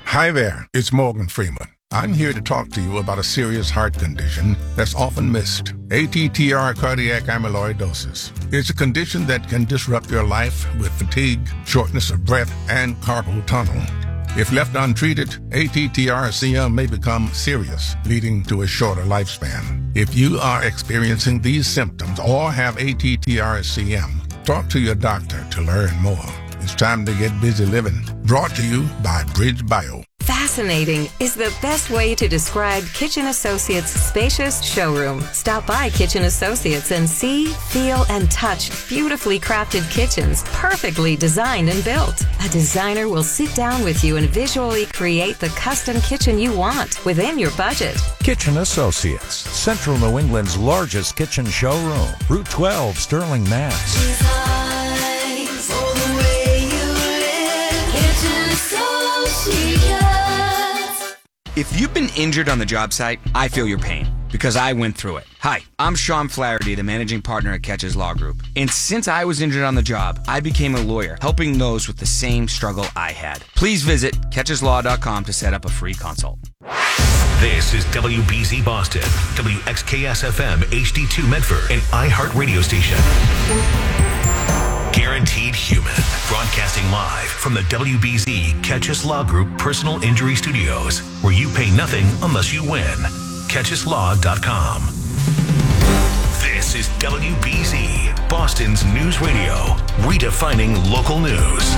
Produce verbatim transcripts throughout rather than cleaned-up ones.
Hi there, it's Morgan Freeman. I'm here to talk to you about a serious heart condition that's often missed, A T T R cardiac amyloidosis. It's a condition that can disrupt your life with fatigue, shortness of breath, and carpal tunnel. If left untreated, A T T R C M may become serious, leading to a shorter lifespan. If you are experiencing these symptoms or have A T T R C M, talk to your doctor to learn more. It's time to get busy living. Brought to you by BridgeBio. Fascinating is the best way to describe Kitchen Associates' spacious showroom. Stop by Kitchen Associates and see, feel, and touch beautifully crafted kitchens, perfectly designed and built. A designer will sit down with you and visually create the custom kitchen you want within your budget. Kitchen Associates, Central New England's largest kitchen showroom. Route twelve, Sterling, Mass. Design for the way you live. Kitchen Associates. If you've been injured on the job site, I feel your pain because I went through it. Hi, I'm Sean Flaherty, the managing partner at Catches Law Group. And since I was injured on the job, I became a lawyer, helping those with the same struggle I had. Please visit catches law dot com to set up a free consult. This is W B Z Boston, W X K S F M H D two Medford, an iHeart radio station. Guaranteed Human, broadcasting live from the W B Z Catches Law Group Personal Injury Studios, where you pay nothing unless you win. catches law dot com. This is W B Z, Boston's news radio, redefining local news.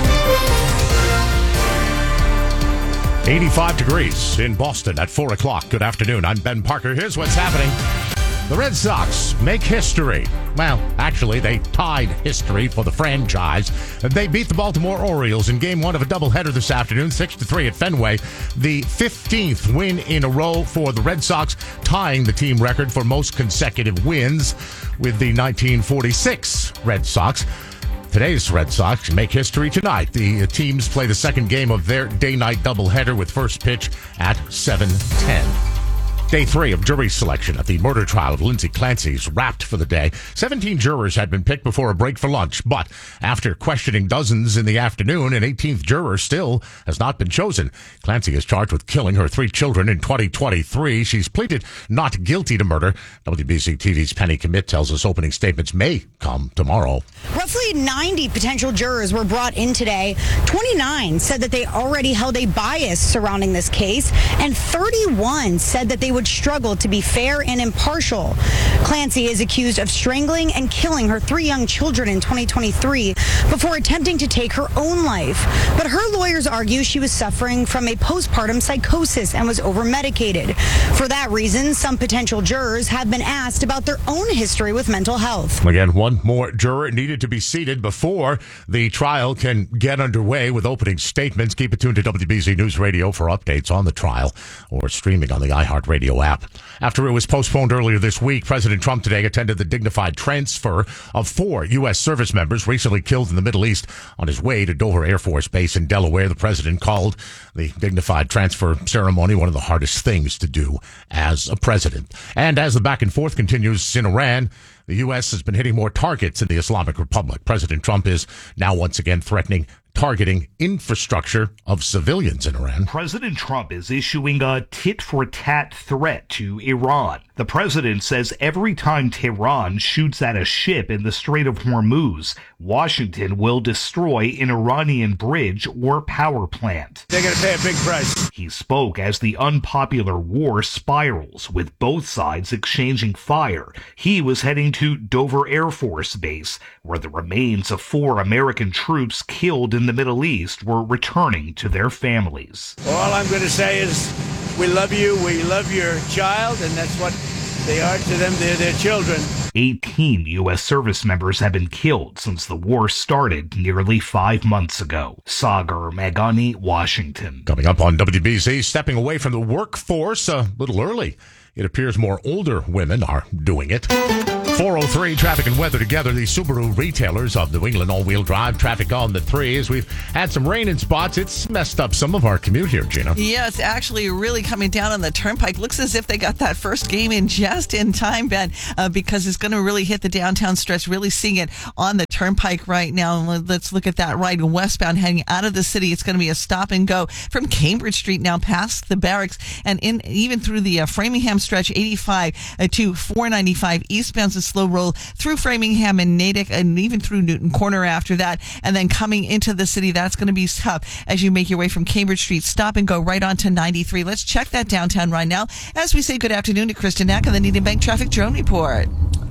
eighty-five degrees in Boston at four o'clock. Good afternoon. I'm Ben Parker. Here's what's happening. The Red Sox make history. Well, actually, they tied history for the franchise. They beat the Baltimore Orioles in game one of a doubleheader this afternoon, six to three at Fenway. The fifteenth win in a row for the Red Sox, tying the team record for most consecutive wins with the nineteen forty-six Red Sox. Today's Red Sox make history tonight. The teams play the second game of their day-night doubleheader with first pitch at seven ten. Day three of jury selection at the murder trial of Lindsay Clancy's wrapped for the day. seventeen jurors had been picked before a break for lunch, but after questioning dozens in the afternoon, an eighteenth juror still has not been chosen. Clancy is charged with killing her three children in twenty twenty-three. She's pleaded not guilty to murder. W B C T V's Penny Commit tells us opening statements may come tomorrow. Roughly ninety potential jurors were brought in today. twenty-nine said that they already held a bias surrounding this case, and thirty-one said that they would struggle to be fair and impartial. Clancy is accused of strangling and killing her three young children in twenty twenty-three before attempting to take her own life. But her lawyers argue she was suffering from a postpartum psychosis and was over-medicated. For that reason, some potential jurors have been asked about their own history with mental health. Again, one more juror needed to be seated before the trial can get underway with opening statements. Keep it tuned to W B Z News Radio for updates on the trial or streaming on the iHeartRadio app. After it was postponed earlier this week, President Trump today attended the dignified transfer of four U S service members recently killed in the Middle East on his way to Dover Air Force Base in Delaware. The president called the dignified transfer ceremony one of the hardest things to do as a president. And as the back and forth continues in Iran, the U S has been hitting more targets in the Islamic Republic. President Trump is now once again threatening targeting infrastructure of civilians in Iran. President Trump is issuing a tit-for-tat threat to Iran. The president says every time Tehran shoots at a ship in the Strait of Hormuz, Washington will destroy an Iranian bridge or power plant. They're going to pay a big price. He spoke as the unpopular war spirals, with both sides exchanging fire. He was heading to Dover Air Force Base, where the remains of four American troops killed in the Middle East were returning to their families. All I'm going to say is we love you, we love your child, and that's what they are to them. They're their children. eighteen U S service members have been killed since the war started nearly five months ago. Sagar Meghani, Washington. Coming up on W B Z, stepping away from the workforce a little early it appears more older women are doing it. four oh three, traffic and weather together. The Subaru retailers of New England all-wheel drive traffic on the threes. We've had some rain in spots. It's messed up some of our commute here, Gina. Yeah, it's actually really coming down on the turnpike. Looks as if they got that first game in just in time, Ben, uh, because it's going to really hit the downtown stretch. Really seeing it on the turnpike right now. Let's look at that ride westbound heading out of the city. It's going to be a stop and go from Cambridge Street now past the barracks and in even through the uh, Framingham stretch, eighty-five uh, to four ninety-five eastbound. A slow roll through Framingham and Natick and even through Newton Corner after that. And then coming into the city, that's going to be tough as you make your way from Cambridge Street. Stop and go right on to ninety-three. Let's check that downtown right now as we say good afternoon to Kristen Eck on the Needham Bank Traffic Drone Report.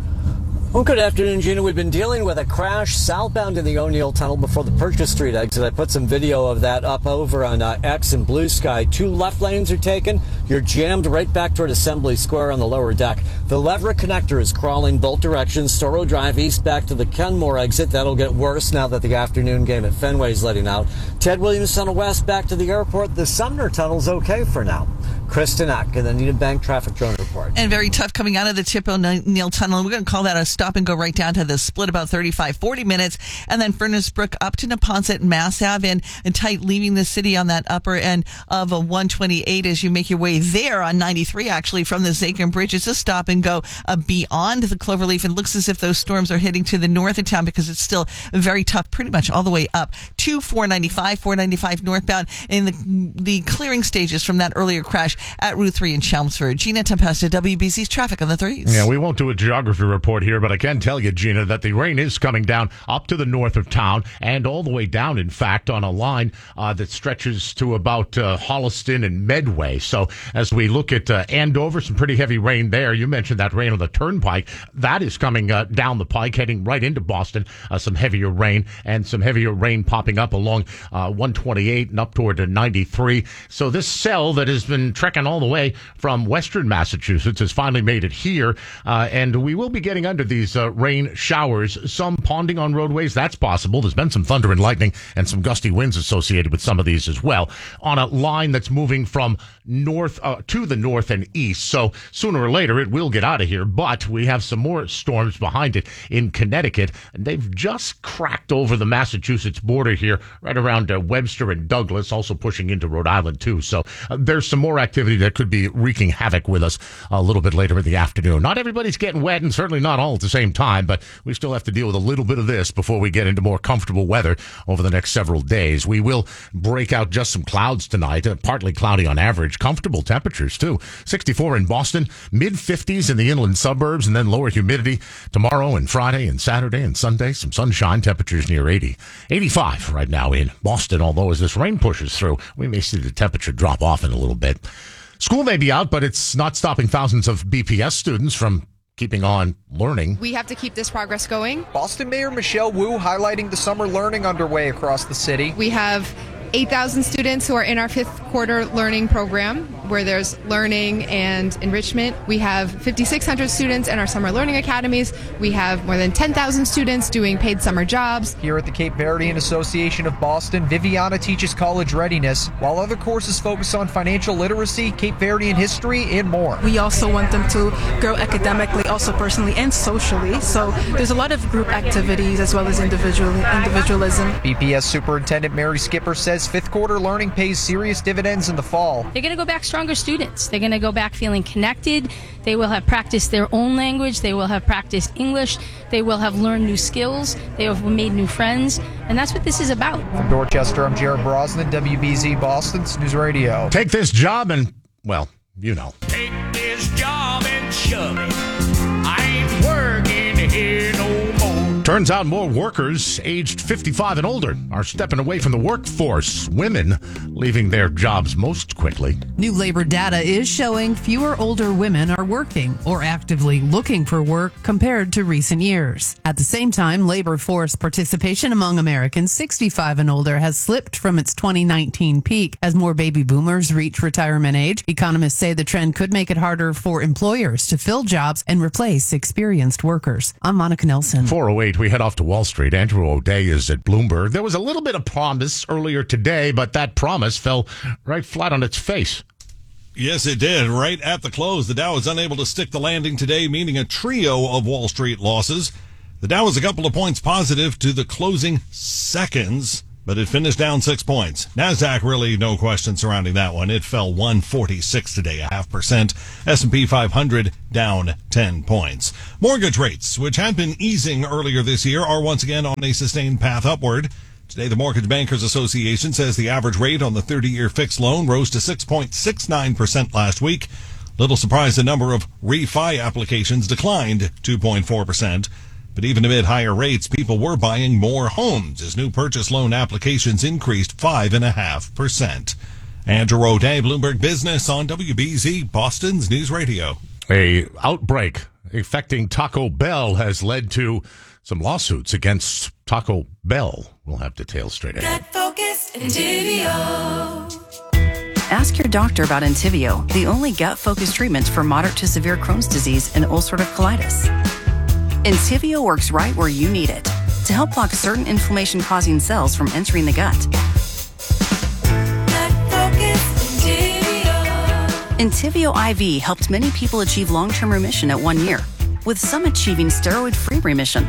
Well, good afternoon, Gina. We've been dealing with a crash southbound in the O'Neill Tunnel before the Purchase Street exit. I put some video of that up over on uh, X and Blue Sky. Two left lanes are taken. You're jammed right back toward Assembly Square on the lower deck. The Leverett connector is crawling both directions. Storrow Drive east back to the Kenmore exit. That'll get worse now that the afternoon game at Fenway is letting out. Ted Williams Tunnel west back to the airport. The Sumner Tunnel's okay for now. Kristen Eck in the Needham Bank Traffic Drone Report. And very tough coming out of the Tip O'Neill Tunnel. We're going to call that a stop and go right down to the split, about thirty-five, forty minutes. And then Furnace Brook up to Neponset and Mass Ave and, and tight leaving the city on that upper end of a one twenty-eight as you make your way there on ninety-three, actually, from the Zakin Bridge. It's a stop and go uh, beyond the Cloverleaf. And looks as if those storms are heading to the north of town because it's still very tough pretty much all the way up to four ninety-five, four ninety-five northbound in the, the clearing stages from that earlier crash at Route three in Chelmsford. Gina Tempesta, W B C's Traffic on the threes. Yeah, we won't do a geography report here, but I can tell you, Gina, that the rain is coming down up to the north of town and all the way down, in fact, on a line uh, that stretches to about uh, Holliston and Medway. So as we look at uh, Andover, some pretty heavy rain there. You mentioned that rain on the turnpike. That is coming uh, down the pike, heading right into Boston. Uh, some heavier rain and some heavier rain popping up along uh, one twenty-eight and up toward uh, ninety-three. So this cell that has been trekking all the way from western Massachusetts has finally made it here, uh, and we will be getting under these uh, rain showers, some ponding on roadways. That's possible. There's been some thunder and lightning and some gusty winds associated with some of these as well on a line that's moving from north uh, to the north and east. So sooner or later it will get out of here, but we have some more storms behind it in Connecticut, and they've just cracked over the Massachusetts border here right around uh, Webster and Douglas, also pushing into Rhode Island too. So uh, there's some more activity that could be wreaking havoc with us a little bit later in the afternoon. Not everybody's getting wet, and certainly not all at the same time, but we still have to deal with a little bit of this before we get into more comfortable weather over the next several days. We will break out just some clouds tonight, uh, partly cloudy on average, comfortable temperatures too. sixty-four in Boston, mid fifties in the inland suburbs, and then lower humidity tomorrow and Friday and Saturday and Sunday. Some sunshine, temperatures near eighty. eighty-five right now in Boston, although as this rain pushes through, we may see the temperature drop off in a little bit. School may be out, but it's not stopping thousands of B P S students from keeping on learning. We have to keep this progress going. Boston Mayor Michelle Wu highlighting the summer learning underway across the city. We have eight thousand students who are in our fifth quarter learning program, where there's learning and enrichment. We have fifty-six hundred students in our summer learning academies. We have more than ten thousand students doing paid summer jobs. Here at the Cape Verdean Association of Boston, Viviana teaches college readiness, while other courses focus on financial literacy, Cape Verdean history, and more. We also want them to grow academically, also personally and socially. So there's a lot of group activities as well as individual individualism. B P S Superintendent Mary Skipper says fifth quarter learning pays serious dividends in the fall. They're going to go back stronger students. They're going to go back feeling connected. They will have practiced their own language. They will have practiced English. They will have learned new skills. They have made new friends. And that's what this is about. From Dorchester, I'm Jared Brosnan, W B Z Boston's News Radio. Take this job and, well, you know. Take this job and shove it. I ain't working here no more. Turns out more workers aged fifty-five and older are stepping away from the workforce. Women leaving their jobs most quickly. New labor data is showing fewer older women are working or actively looking for work compared to recent years. At the same time, labor force participation among Americans sixty-five and older has slipped from its twenty nineteen peak as more baby boomers reach retirement age. Economists say the trend could make it harder for employers to fill jobs and replace experienced workers. I'm Monica Nelson. four oh eight, we head off to Wall Street. Andrew O'Day is at Bloomberg. There was a little bit of promise earlier today, but that promise fell right flat on its face. Yes, it did. Right at the close, the Dow was unable to stick the landing today, meaning a trio of Wall Street losses. The Dow was a couple of points positive to the closing seconds, but it finished down six points. NASDAQ, really no question surrounding that one. It fell one forty-six today, a half percent. S and P five hundred down ten points. Mortgage rates, which had been easing earlier this year, are once again on a sustained path upward. Today, the Mortgage Bankers Association says the average rate on the thirty-year fixed loan rose to six point six nine percent last week. Little surprise, the number of refi applications declined two point four percent. But even amid higher rates, people were buying more homes as new purchase loan applications increased five point five percent. Andrew O'Day, Bloomberg Business on W B Z, Boston's News Radio. A outbreak affecting Taco Bell has led to some lawsuits against Taco Bell. We'll have details straight ahead. Get focused, Entivio. Ask your doctor about Entivio, the only gut-focused treatment for moderate to severe Crohn's disease and ulcerative colitis. Entivio works right where you need it to help block certain inflammation-causing cells from entering the gut. Entivio I V helped many people achieve long-term remission at one year, with some achieving steroid-free remission.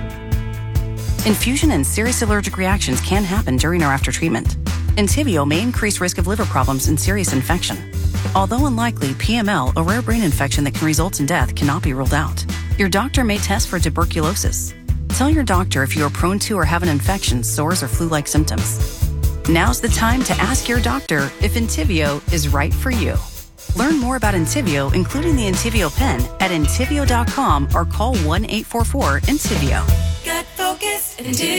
Infusion and serious allergic reactions can happen during or after treatment. Entivio may increase risk of liver problems and serious infection. Although unlikely, P M L, a rare brain infection that can result in death, cannot be ruled out. Your doctor may test for tuberculosis. Tell your doctor if you are prone to or have an infection, sores, or flu-like symptoms. Now's the time to ask your doctor if Entivio is right for you. Learn more about Entivio, including the Entivio pen, at Entivio dot com or call one eight four four Entivio. Get focused,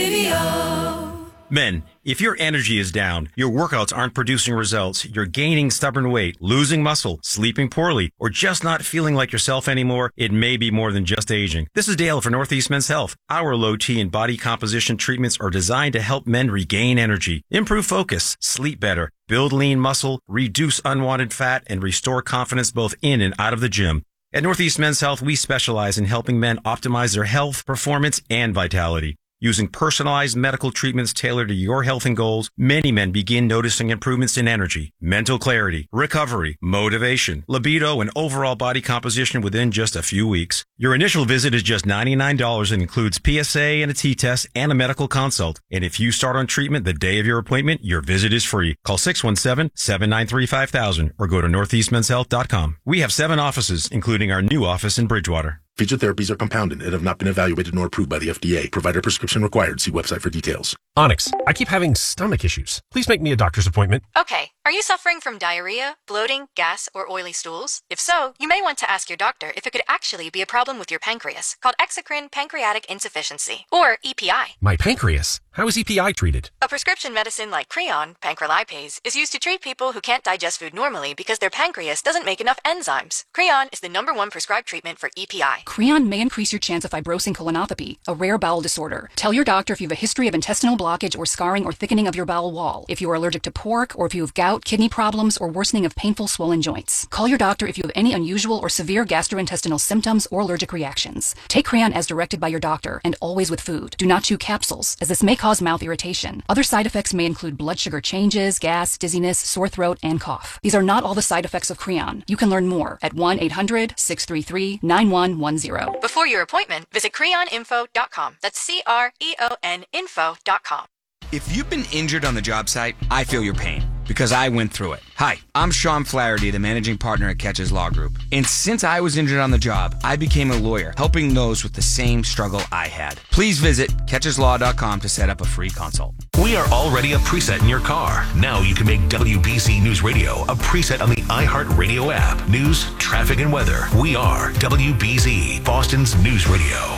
Entivio. Men, if your energy is down, your workouts aren't producing results, you're gaining stubborn weight, losing muscle, sleeping poorly, or just not feeling like yourself anymore, it may be more than just aging. This is Dale for Northeast Men's Health. Our low T and body composition treatments are designed to help men regain energy, improve focus, sleep better, build lean muscle, reduce unwanted fat, and restore confidence both in and out of the gym. At Northeast Men's Health, we specialize in helping men optimize their health, performance, and vitality. Using personalized medical treatments tailored to your health and goals, many men begin noticing improvements in energy, mental clarity, recovery, motivation, libido, and overall body composition within just a few weeks. Your initial visit is just ninety-nine dollars and includes P S A and a T-test and a medical consult. And if you start on treatment the day of your appointment, your visit is free. Call six one seven, seven nine three, five thousand or go to northeast men's health dot com. We have seven offices, including our new office in Bridgewater. Featured therapies are compounded and have not been evaluated nor approved by the F D A. Provider prescription required. See website for details. Onyx, I keep having stomach issues. Please make me a doctor's appointment. Okay. Are you suffering from diarrhea, bloating, gas, or oily stools? If so, you may want to ask your doctor if it could actually be a problem with your pancreas, called exocrine pancreatic insufficiency, or E P I. My pancreas? How is E P I treated? A prescription medicine like Creon, pancrelipase, is used to treat people who can't digest food normally because their pancreas doesn't make enough enzymes. Creon is the number one prescribed treatment for E P I. Creon may increase your chance of fibrosing colonopathy, a rare bowel disorder. Tell your doctor if you have a history of intestinal blockage or scarring or thickening of your bowel wall, if you are allergic to pork, or if you have gout, kidney problems, or worsening of painful swollen joints. Call your doctor if you have any unusual or severe gastrointestinal symptoms or allergic reactions. Take Creon as directed by your doctor, and always with food. Do not chew capsules, as this may cause mouth irritation. Other side effects may include blood sugar changes, gas, dizziness, sore throat, and cough. These are not all the side effects of Creon. You can learn more at one eight hundred, six three three, nine one one zero. Before your appointment, visit creon info dot com. That's C R E O N info dot com. If you've been injured on the job site, I feel your pain because I went through it. Hi, I'm Sean Flaherty, the managing partner at Catches Law Group. And since I was injured on the job, I became a lawyer, helping those with the same struggle I had. Please visit catches law dot com to set up a free consult. We are already a preset in your car. Now you can make W B Z News Radio a preset on the iHeartRadio app. News, traffic, and weather. We are W B Z, Boston's News Radio.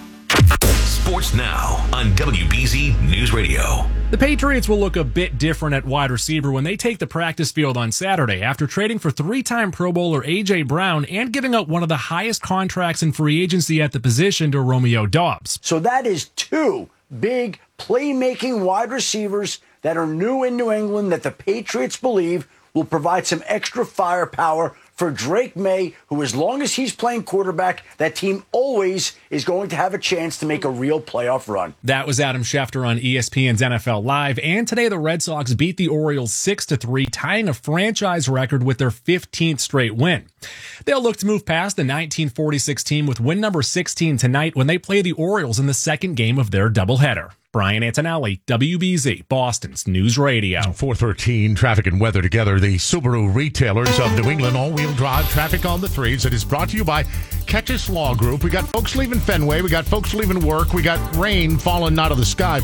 Sports now on W B Z News Radio. The Patriots will look a bit different at wide receiver when they take the practice field on Saturday after trading for three-time Pro Bowler A J. Brown and giving up one of the highest contracts in free agency at the position to Romeo Doubs. So that is two big playmaking wide receivers that are new in New England that the Patriots believe will provide some extra firepower for Drake May, who, as long as he's playing quarterback, that team always is going to have a chance to make a real playoff run. That was Adam Schefter on E S P N's N F L Live. And today the Red Sox beat the Orioles six to three, tying a franchise record with their fifteenth straight win. They'll look to move past the nineteen forty-six team with win number sixteen tonight when they play the Orioles in the second game of their doubleheader. Brian Antonelli, W B Z, Boston's News Radio. four thirteen, traffic and weather together. The Subaru retailers of New England all-wheel drive traffic on the threes. It is brought to you by Ketchus Law Group. We got folks leaving Fenway. We got folks leaving work. We got rain falling out of the sky.